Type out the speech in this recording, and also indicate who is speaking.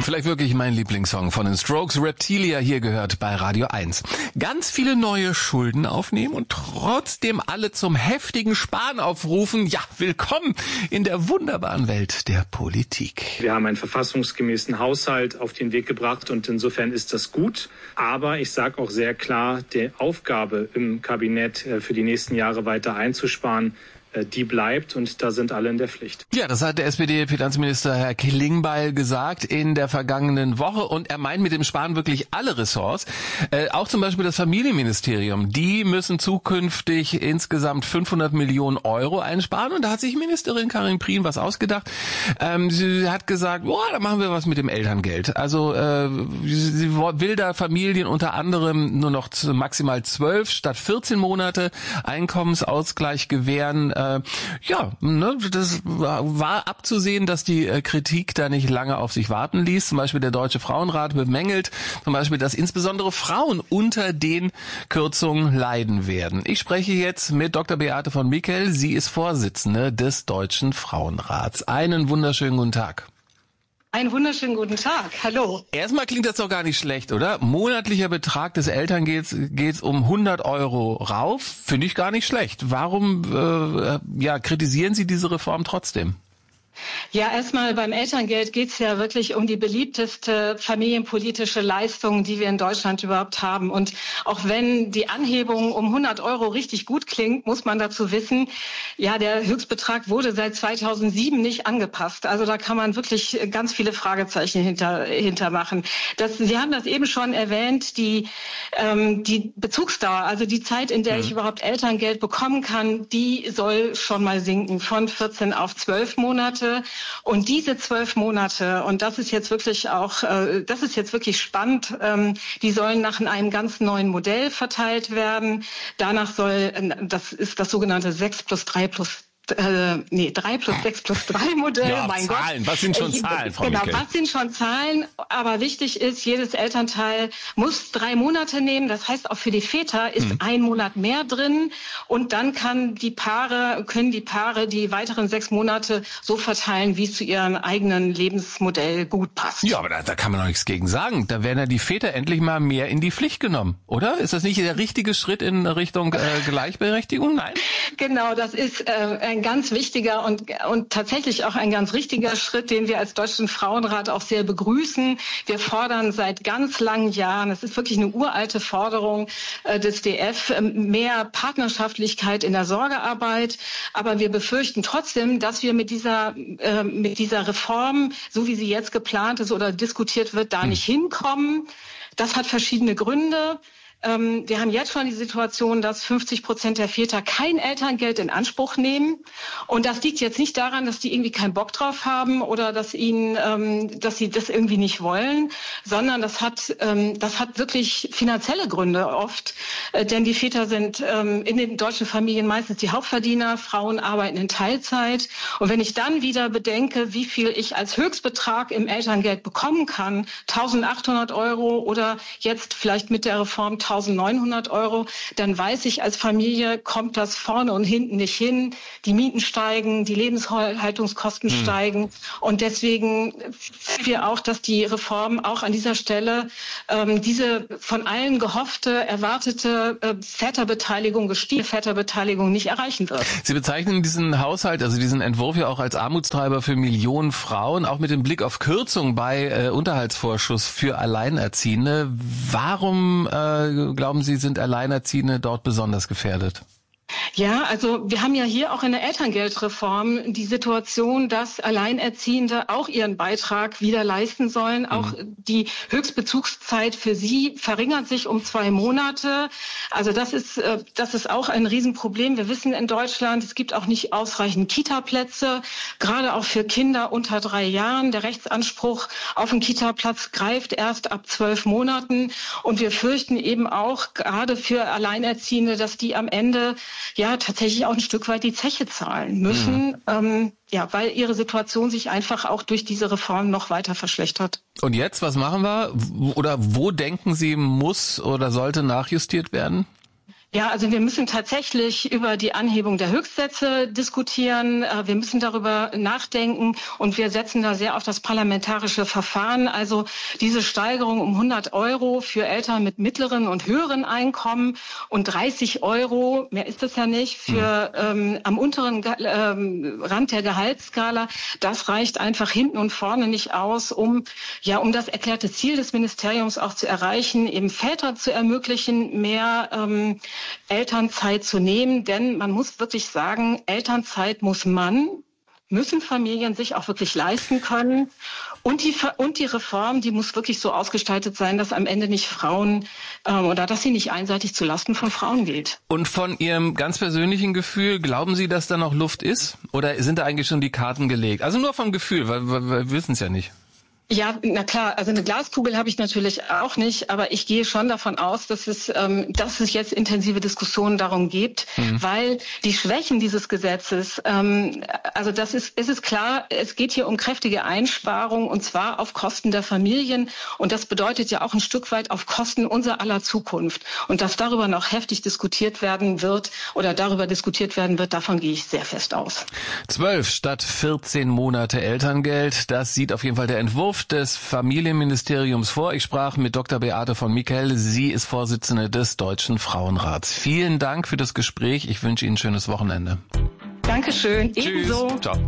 Speaker 1: Vielleicht wirklich mein Lieblingssong von den Strokes, Reptilia, hier gehört bei Radio 1. Ganz viele neue Schulden aufnehmen und trotzdem alle zum heftigen Sparen aufrufen. Ja, willkommen in der wunderbaren Welt der Politik.
Speaker 2: Wir haben einen verfassungsgemäßen Haushalt auf den Weg gebracht und insofern ist das gut. Aber ich sage auch sehr klar, die Aufgabe im Kabinett für die nächsten Jahre weiter einzusparen, die bleibt und da sind alle in der Pflicht.
Speaker 1: Ja, das hat der SPD-Finanzminister Herr Klingbeil gesagt in der vergangenen Woche und er meint mit dem Sparen wirklich alle Ressorts, auch zum Beispiel das Familienministerium. Die müssen zukünftig insgesamt 500 Millionen Euro einsparen und da hat sich Ministerin Karin Prien was ausgedacht. Sie hat gesagt, da machen wir was mit dem Elterngeld. Also sie will da Familien unter anderem nur noch maximal 12 statt 14 Monate Einkommensausgleich gewähren. Das war abzusehen, dass die Kritik da nicht lange auf sich warten ließ. Zum Beispiel der Deutsche Frauenrat bemängelt zum Beispiel, dass insbesondere Frauen unter den Kürzungen leiden werden. Ich spreche jetzt mit Dr. Beate von Mickel. Sie ist Vorsitzende des Deutschen Frauenrats. Einen wunderschönen guten Tag.
Speaker 3: Einen wunderschönen guten Tag. Hallo.
Speaker 1: Erstmal klingt das doch gar nicht schlecht, oder? Monatlicher Betrag des Elterngelds geht um 100 Euro rauf. Finde ich gar nicht schlecht. Warum kritisieren Sie diese Reform trotzdem?
Speaker 3: Ja, erstmal beim Elterngeld geht's ja wirklich um die beliebteste familienpolitische Leistung, die wir in Deutschland überhaupt haben. Und auch wenn die Anhebung um 100 Euro richtig gut klingt, muss man dazu wissen, ja, der Höchstbetrag wurde seit 2007 nicht angepasst. Also da kann man wirklich ganz viele Fragezeichen hinter machen. Sie haben das eben schon erwähnt, die Bezugsdauer, also die Zeit, in der ich überhaupt Elterngeld bekommen kann, die soll schon mal sinken von 14 auf 12 Monate. Und diese 12 Monate, und das ist jetzt wirklich spannend, die sollen nach einem ganz neuen Modell verteilt werden. Danach das ist das sogenannte 3 plus 6 plus 3 Modell.
Speaker 1: Ja,
Speaker 3: mein
Speaker 1: Zahlen.
Speaker 3: Gott.
Speaker 1: Was sind schon Zahlen, Frau
Speaker 3: Genau,
Speaker 1: Mickel?
Speaker 3: was sind schon Zahlen? Aber wichtig ist, jedes Elternteil muss 3 Monate nehmen. Das heißt, auch für die Väter ist ein Monat mehr drin. Und dann können die Paare die weiteren 6 Monate so verteilen, wie es zu ihrem eigenen Lebensmodell gut passt.
Speaker 1: Ja, aber da kann man doch nichts gegen sagen. Da werden ja die Väter endlich mal mehr in die Pflicht genommen, oder? Ist das nicht der richtige Schritt in Richtung Gleichberechtigung? Nein?
Speaker 3: Genau, das ist ein ganz wichtiger und tatsächlich auch ein ganz richtiger Schritt, den wir als Deutschen Frauenrat auch sehr begrüßen. Wir fordern seit ganz langen Jahren, es ist wirklich eine uralte Forderung des DF, mehr Partnerschaftlichkeit in der Sorgearbeit. Aber wir befürchten trotzdem, dass wir mit dieser Reform, so wie sie jetzt geplant ist oder diskutiert wird, da nicht hinkommen. Das hat verschiedene Gründe. Wir haben jetzt schon die Situation, dass 50% der Väter kein Elterngeld in Anspruch nehmen. Und das liegt jetzt nicht daran, dass die irgendwie keinen Bock drauf haben oder dass sie das irgendwie nicht wollen, sondern das hat wirklich finanzielle Gründe oft. Denn die Väter sind in den deutschen Familien meistens die Hauptverdiener, Frauen arbeiten in Teilzeit. Und wenn ich dann wieder bedenke, wie viel ich als Höchstbetrag im Elterngeld bekommen kann, 1.800 Euro oder jetzt vielleicht mit der Reform 1.900 Euro, dann weiß ich, als Familie kommt das vorne und hinten nicht hin. Die Mieten steigen, die Lebenshaltungskosten steigen. Und deswegen sehen wir auch, dass die Reform auch an dieser Stelle diese von allen gehoffte, erwartete Väterbeteiligung, gestiegene Väterbeteiligung nicht erreichen wird.
Speaker 1: Sie bezeichnen diesen Haushalt, also diesen Entwurf ja auch als Armutstreiber für Millionen Frauen, auch mit dem Blick auf Kürzung bei Unterhaltsvorschuss für Alleinerziehende. Warum glauben Sie, sind Alleinerziehende dort besonders gefährdet?
Speaker 3: Ja, also wir haben ja hier auch in der Elterngeldreform die Situation, dass Alleinerziehende auch ihren Beitrag wieder leisten sollen. Auch die Höchstbezugszeit für sie verringert sich um 2 Monate. Also das ist auch ein Riesenproblem. Wir wissen in Deutschland, es gibt auch nicht ausreichend Kita-Plätze, gerade auch für Kinder unter 3 Jahren. Der Rechtsanspruch auf einen Kita-Platz greift erst ab 12 Monaten. Und wir fürchten eben auch gerade für Alleinerziehende, dass die am Ende ja tatsächlich auch ein Stück weit die Zeche zahlen müssen, weil ihre Situation sich einfach auch durch diese Reform noch weiter verschlechtert.
Speaker 1: Und jetzt, was machen wir? Oder wo denken Sie, muss oder sollte nachjustiert werden?
Speaker 3: Ja, also wir müssen tatsächlich über die Anhebung der Höchstsätze diskutieren. Wir müssen darüber nachdenken und wir setzen da sehr auf das parlamentarische Verfahren. Also diese Steigerung um 100 € für Eltern mit mittleren und höheren Einkommen und 30 €, mehr ist es ja nicht, für am unteren Rand der Gehaltsskala, das reicht einfach hinten und vorne nicht aus, um das erklärte Ziel des Ministeriums auch zu erreichen, eben Väter zu ermöglichen, mehr Elternzeit zu nehmen, denn man muss wirklich sagen, Elternzeit müssen Familien sich auch wirklich leisten können. Und die Reform, die muss wirklich so ausgestaltet sein, dass am Ende nicht Frauen oder dass sie nicht einseitig zulasten von Frauen geht.
Speaker 1: Und von Ihrem ganz persönlichen Gefühl, glauben Sie, dass da noch Luft ist? Oder sind da eigentlich schon die Karten gelegt? Also nur vom Gefühl, weil wir wissen es ja nicht.
Speaker 3: Ja, na klar, also eine Glaskugel habe ich natürlich auch nicht, aber ich gehe schon davon aus, dass es jetzt intensive Diskussionen darum gibt, weil die Schwächen dieses Gesetzes, es ist klar, es geht hier um kräftige Einsparungen und zwar auf Kosten der Familien und das bedeutet ja auch ein Stück weit auf Kosten unser aller Zukunft und dass darüber noch heftig diskutiert werden wird, davon gehe ich sehr fest aus.
Speaker 1: 12 statt 14 Monate Elterngeld, das sieht auf jeden Fall der Entwurf des Familienministeriums vor. Ich sprach mit Dr. Beate von Michael. Sie ist Vorsitzende des Deutschen Frauenrats. Vielen Dank für das Gespräch. Ich wünsche Ihnen ein schönes Wochenende.
Speaker 3: Dankeschön.
Speaker 1: Tschüss.
Speaker 3: Ebenso.
Speaker 1: Ciao.